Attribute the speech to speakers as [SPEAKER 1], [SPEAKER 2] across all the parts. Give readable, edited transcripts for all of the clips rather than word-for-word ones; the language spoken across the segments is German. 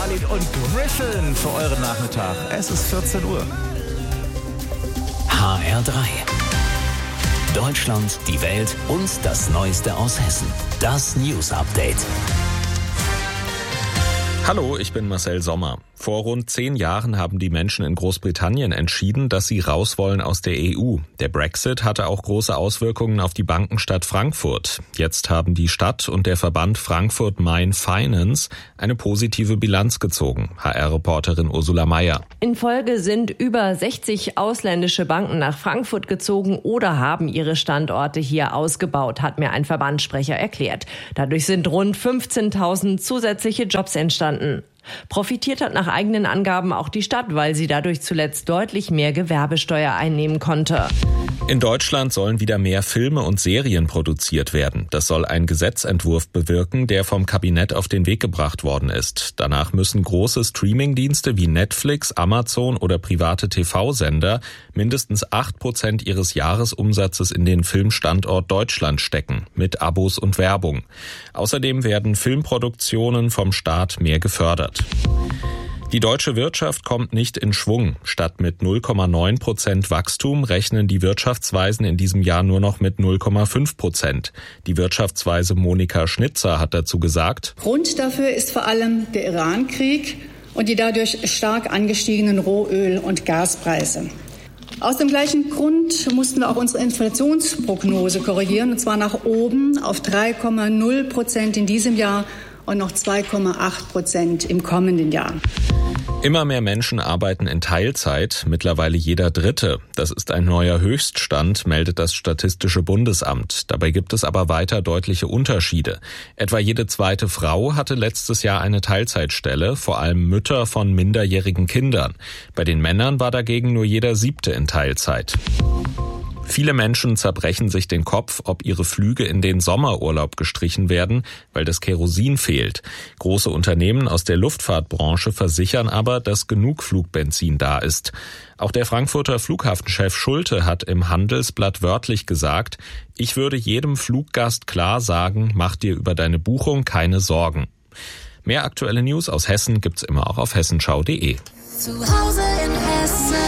[SPEAKER 1] Khalid und Griffin für euren Nachmittag. Es ist 14 Uhr.
[SPEAKER 2] HR3. Deutschland, die Welt und das Neueste aus Hessen. Das News Update.
[SPEAKER 3] Hallo, ich bin Marcel Sommer. Vor rund 10 Jahren haben die Menschen in Großbritannien entschieden, dass sie raus wollen aus der EU. Der Brexit hatte auch große Auswirkungen auf die Bankenstadt Frankfurt. Jetzt haben die Stadt und der Verband Frankfurt Main Finance eine positive Bilanz gezogen. HR-Reporterin Ursula Meyer.
[SPEAKER 4] In Folge sind über 60 ausländische Banken nach Frankfurt gezogen oder haben ihre Standorte hier ausgebaut, hat mir ein Verbandssprecher erklärt. Dadurch sind rund 15.000 zusätzliche Jobs entstanden. Profitiert hat nach eigenen Angaben auch die Stadt, weil sie dadurch zuletzt deutlich mehr Gewerbesteuer einnehmen konnte.
[SPEAKER 3] In Deutschland sollen wieder mehr Filme und Serien produziert werden. Das soll ein Gesetzentwurf bewirken, der vom Kabinett auf den Weg gebracht worden ist. Danach müssen große Streamingdienste wie Netflix, Amazon oder private TV-Sender mindestens 8% ihres Jahresumsatzes in den Filmstandort Deutschland stecken, mit Abos und Werbung. Außerdem werden Filmproduktionen vom Staat mehr gefördert. Die deutsche Wirtschaft kommt nicht in Schwung. Statt mit 0,9% Wachstum rechnen die Wirtschaftsweisen in diesem Jahr nur noch mit 0,5%. Die Wirtschaftsweise Monika Schnitzer hat dazu gesagt:
[SPEAKER 5] Grund dafür ist vor allem der Iran-Krieg und die dadurch stark angestiegenen Rohöl- und Gaspreise. Aus dem gleichen Grund mussten wir auch unsere Inflationsprognose korrigieren, und zwar nach oben auf 3,0% in diesem Jahr und noch 2,8% im kommenden Jahr.
[SPEAKER 3] Immer mehr Menschen arbeiten in Teilzeit, mittlerweile jeder Dritte. Das ist ein neuer Höchststand, meldet das Statistische Bundesamt. Dabei gibt es aber weiter deutliche Unterschiede. Etwa jede zweite Frau hatte letztes Jahr eine Teilzeitstelle, vor allem Mütter von minderjährigen Kindern. Bei den Männern war dagegen nur jeder 7. in Teilzeit. Viele Menschen zerbrechen sich den Kopf, ob ihre Flüge in den Sommerurlaub gestrichen werden, weil das Kerosin fehlt. Große Unternehmen aus der Luftfahrtbranche versichern aber, dass genug Flugbenzin da ist. Auch der Frankfurter Flughafenchef Schulte hat im Handelsblatt wörtlich gesagt: Ich würde jedem Fluggast klar sagen, mach dir über deine Buchung keine Sorgen. Mehr aktuelle News aus Hessen gibt's immer auch auf hessenschau.de.
[SPEAKER 6] Zu Hause in Hessen.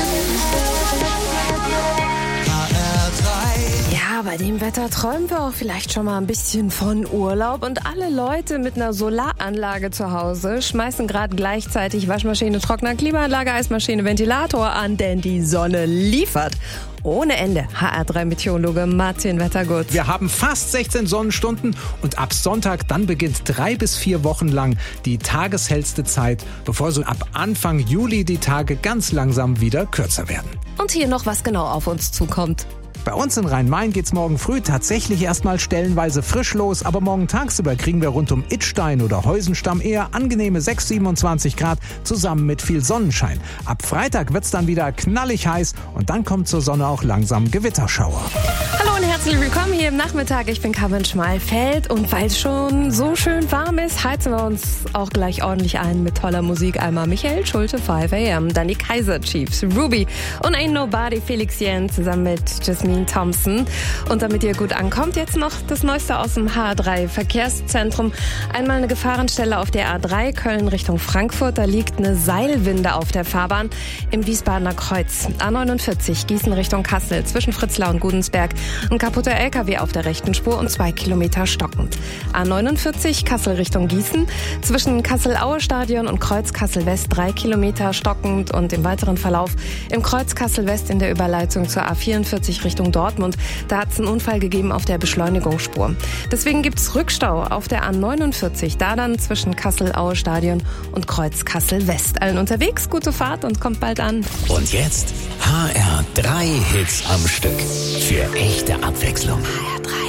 [SPEAKER 4] Ja, bei dem Wetter träumen wir auch vielleicht schon mal ein bisschen von Urlaub. Und alle Leute mit einer Solaranlage zu Hause schmeißen gerade gleichzeitig Waschmaschine, Trockner, Klimaanlage, Eismaschine, Ventilator an, denn die Sonne liefert ohne Ende. HR3-Meteorologe Martin Wettergut.
[SPEAKER 7] Wir haben fast 16 Sonnenstunden und ab Sonntag dann beginnt 3 bis 4 Wochen lang die tageshellste Zeit, bevor so ab Anfang Juli die Tage ganz langsam wieder kürzer werden.
[SPEAKER 4] Und hier noch, was genau auf uns zukommt.
[SPEAKER 7] Bei uns in Rhein-Main geht's morgen früh tatsächlich erstmal stellenweise frisch los, aber morgen tagsüber kriegen wir rund um Idstein oder Heusenstamm eher angenehme 26 Grad zusammen mit viel Sonnenschein. Ab Freitag wird's dann wieder knallig heiß und dann kommt zur Sonne auch langsam Gewitterschauer.
[SPEAKER 4] Hallo und herzlich willkommen hier im Nachmittag. Ich bin Karin Schmalfeld und weil es schon so schön warm ist, heizen wir uns auch gleich ordentlich ein mit toller Musik. Einmal Michael Schulte, 5 AM, dann die Kaiser Chiefs, Ruby und Ain't Nobody, Felix Jähn zusammen mit Jasmine Thompson. Und damit ihr gut ankommt, jetzt noch das Neueste aus dem HR3 Verkehrszentrum. Einmal eine Gefahrenstelle auf der A3 Köln Richtung Frankfurt. Da liegt eine Seilwinde auf der Fahrbahn im Wiesbadener Kreuz. A49 Gießen Richtung Kassel zwischen Fritzlar und Gudensberg. Ein kaputter LKW auf der rechten Spur und 2 Kilometer stockend. A49 Kassel Richtung Gießen zwischen Kassel-Aue-Stadion und Kreuz Kassel-West 3 Kilometer stockend und im weiteren Verlauf im Kreuz Kassel-West in der Überleitung zur A44 Richtung Dortmund. Da hat es einen Unfall gegeben auf der Beschleunigungsspur. Deswegen gibt es Rückstau auf der A49, da dann zwischen Kassel-Aue-Stadion und Kreuz Kassel-West. Allen unterwegs, gute Fahrt und kommt bald an.
[SPEAKER 2] Und jetzt HR3 Hits am Stück. Für echte Abwechslung.
[SPEAKER 6] HR3.